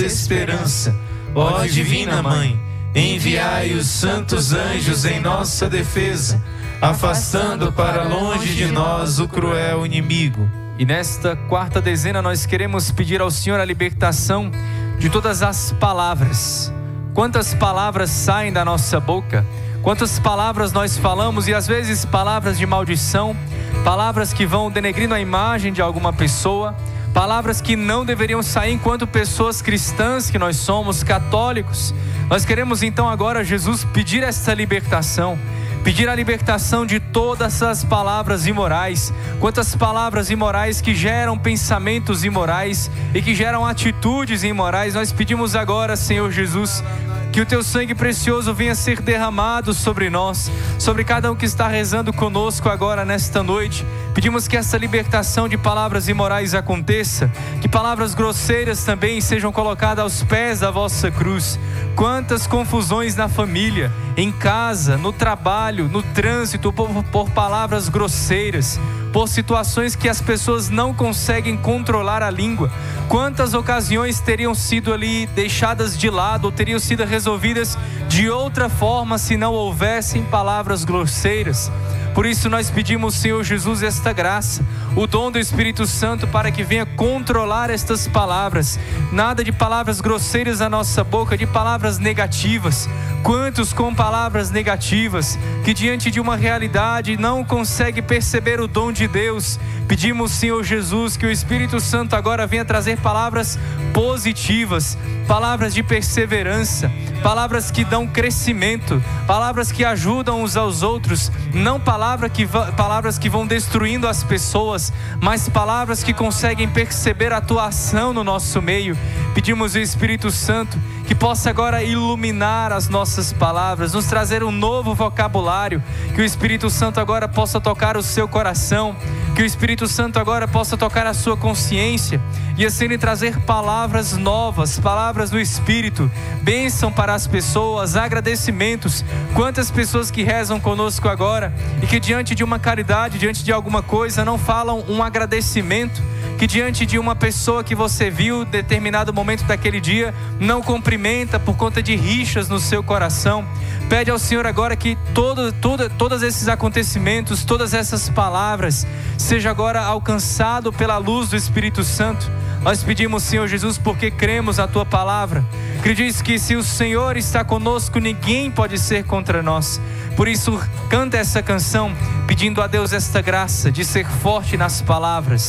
esperança. Ó Divina Mãe, enviai os santos anjos em nossa defesa, afastando para longe de nós o cruel inimigo. E nesta quarta dezena nós queremos pedir ao Senhor a libertação de todas as palavras. Quantas palavras saem da nossa boca? Quantas palavras nós falamos, e às vezes palavras de maldição, palavras que vão denegrindo a imagem de alguma pessoa, palavras que não deveriam sair enquanto pessoas cristãs que nós somos, católicos. Nós queremos então agora, Jesus, pedir esta libertação, pedir a libertação de todas as palavras imorais. Quantas palavras imorais que geram pensamentos imorais e que geram atitudes imorais. Nós pedimos agora, Senhor Jesus, que o Teu sangue precioso venha ser derramado sobre nós, sobre cada um que está rezando conosco agora nesta noite. Pedimos que essa libertação de palavras imorais aconteça, que palavras grosseiras também sejam colocadas aos pés da vossa cruz. Quantas confusões na família, em casa, no trabalho, no trânsito, por palavras grosseiras, por situações que as pessoas não conseguem controlar a língua. Quantas ocasiões teriam sido ali deixadas de lado ou teriam sido resolvidas de outra forma se não houvessem palavras grosseiras? Por isso nós pedimos, Senhor Jesus, esta graça, o dom do Espírito Santo para que venha controlar estas palavras. Nada de palavras grosseiras na nossa boca, de palavras negativas. Quantos com palavras negativas, que diante de uma realidade não consegue perceber o dom de Deus. Pedimos, Senhor Jesus, que o Espírito Santo agora venha trazer palavras positivas, palavras de perseverança, palavras que dão crescimento, palavras que ajudam uns aos outros, não palavras que vão destruindo as pessoas, mas palavras que conseguem perceber a tua ação no nosso meio. Pedimos ao Espírito Santo que possa agora iluminar as nossas palavras, nos trazer um novo vocabulário, que o Espírito Santo agora possa tocar o seu coração, que o Espírito Santo agora possa tocar a sua consciência e assim lhe trazer palavras novas, palavras do Espírito, bênção para as pessoas, agradecimentos. Quantas pessoas que rezam conosco agora e que diante de uma caridade, diante de alguma coisa, não falam um agradecimento, que diante de uma pessoa que você viu em determinado momento daquele dia, não cumprimenta por conta de rixas no seu coração. Pede ao Senhor agora que todos esses acontecimentos, todas essas palavras, seja agora alcançado pela luz do Espírito Santo. Nós pedimos, Senhor Jesus, porque cremos a Tua palavra, que diz que se o Senhor está conosco, ninguém pode ser contra nós. Por isso, canta essa canção, pedindo a Deus esta graça de ser forte nas palavras.